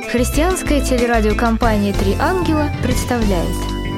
Христианская телерадиокомпания «Три ангела» представляет.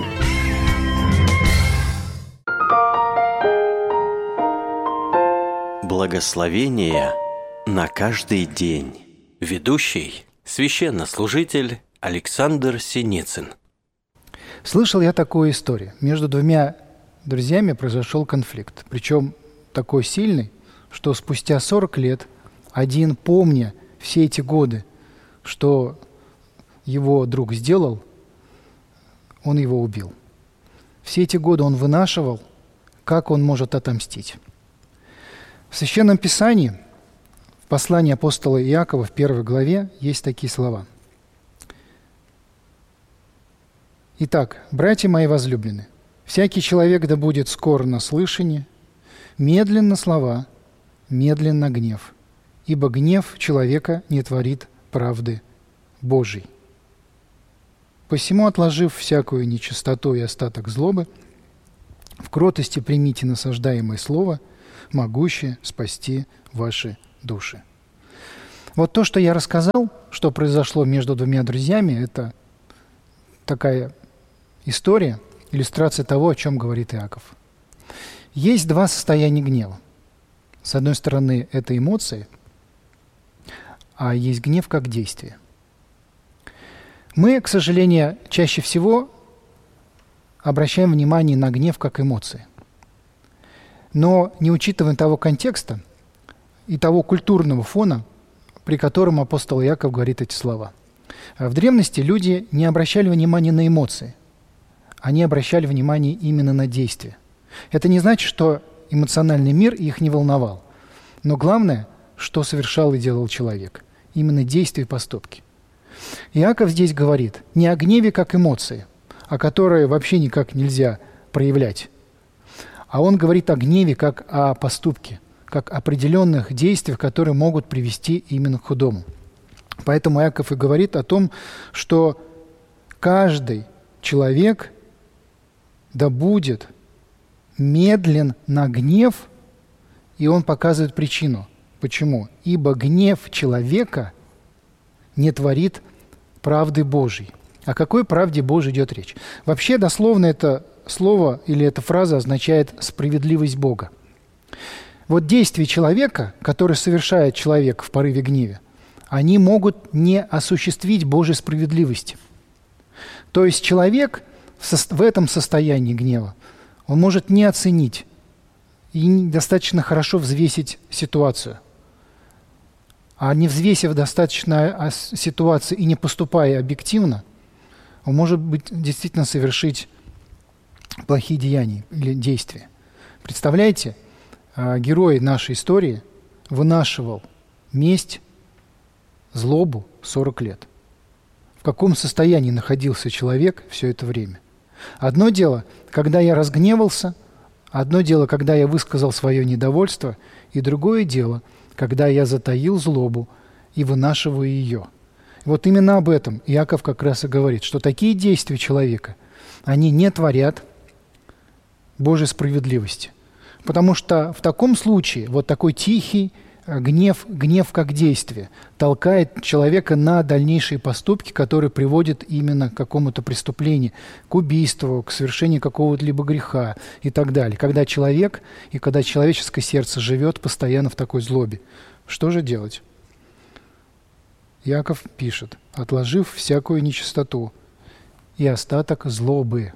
Благословение на каждый день. Ведущий – священнослужитель Александр Синицын. Слышал я такую историю. Между двумя друзьями произошел конфликт. Причем такой сильный, что спустя 40 лет один, помня все эти годы, что его друг сделал, он его убил. Все эти годы он вынашивал, как он может отомстить. В Священном Писании, в послании апостола Иакова в 1 главе, есть такие слова. «Итак, братья мои возлюбленные, всякий человек да будет скор на слышание, медленно слова, медленно гнев, ибо гнев человека не творит правды Божией. Посему, отложив всякую нечистоту и остаток злобы, в кротости примите насаждаемое слово, могущее спасти ваши души». Вот то, что я рассказал, что произошло между двумя друзьями, это такая история, иллюстрация того, о чем говорит Иаков. Есть два состояния гнева. С одной стороны, это эмоции, а есть гнев как действие. Мы, к сожалению, чаще всего обращаем внимание на гнев как эмоции. Но не учитываем того контекста и того культурного фона, при котором апостол Иаков говорит эти слова. В древности люди не обращали внимания на эмоции, они обращали внимание именно на действия. Это не значит, что эмоциональный мир их не волновал. Но главное, что совершал и делал человек. Именно действия и поступки. Иаков здесь говорит не о гневе как эмоции, о которой вообще никак нельзя проявлять. А он говорит о гневе как о поступке, как определенных действиях, которые могут привести именно к худому. Поэтому Иаков и говорит о том, что каждый человек да будет медлен на гнев, и он показывает причину. Почему? Ибо гнев человека не творит правды Божьей. О какой правде Божьей идет речь? Вообще, дословно это слово или эта фраза означает «справедливость Бога». Вот действия человека, которые совершает человек в порыве гнева, они могут не осуществить Божьей справедливости. То есть человек в этом состоянии гнева, он может не оценить и недостаточно хорошо взвесить ситуацию. А не взвесив достаточно ситуацию и не поступая объективно, он может быть действительно совершить плохие деяния или действия. Представляете, герой нашей истории вынашивал месть, злобу 40 лет. В каком состоянии находился человек все это время? Одно дело, когда я разгневался, одно дело, когда я высказал свое недовольство, и другое дело, когда я затаил злобу и вынашиваю ее. Вот именно об этом Иаков как раз и говорит, что такие действия человека, они не творят Божьей справедливости. Потому что в таком случае вот такой тихий гнев как действие толкает человека на дальнейшие поступки, которые приводят именно к какому-то преступлению, к убийству, к совершению какого-либо греха и так далее. Когда человек и когда человеческое сердце живет постоянно в такой злобе, что же делать? Иаков пишет: «Отложив всякую нечистоту и остаток злобы,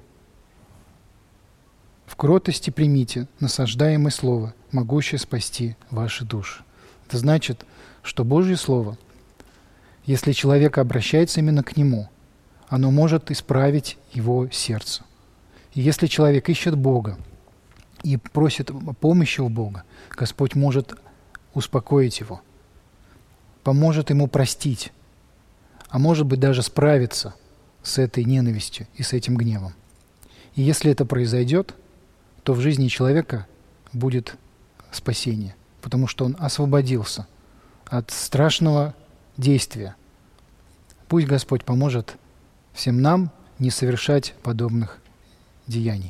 в кротости примите насаждаемое слово, могущее спасти ваши души». Это значит, что Божье Слово, если человек обращается именно к нему, оно может исправить его сердце. И если человек ищет Бога и просит помощи у Бога, Господь может успокоить его, поможет ему простить, а может быть даже справиться с этой ненавистью и с этим гневом. И если это произойдет, то в жизни человека будет спасение, потому что он освободился от страшного действия. Пусть Господь поможет всем нам не совершать подобных деяний.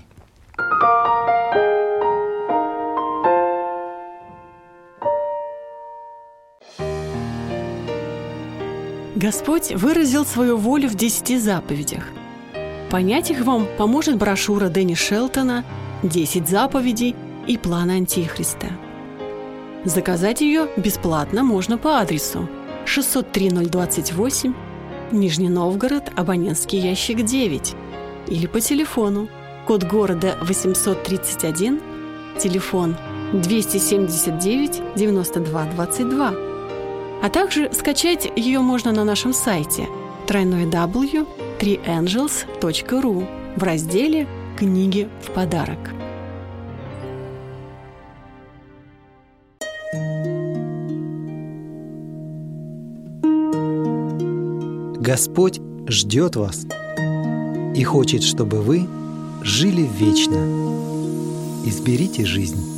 Господь выразил свою волю в 10 заповедях. Понять их вам поможет брошюра Дэнни Шелтона «10 заповедей и план Антихриста». Заказать ее бесплатно можно по адресу 603-028, Нижний Новгород, абонентский ящик 9, или по телефону, код города 831, телефон 279-92-22. А также скачать ее можно на нашем сайте www.3angels.ru в разделе «Книги в подарок». Господь ждет вас и хочет, чтобы вы жили вечно. Изберите жизнь.